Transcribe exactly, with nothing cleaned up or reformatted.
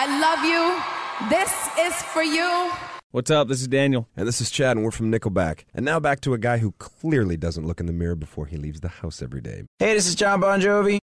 I love you. This is for you. What's up? This is Daniel. And this is Chad, and we're from Nickelback. And now back to a guy who clearly doesn't look in the mirror before he leaves the house every day. Hey, this is John Bon Jovi.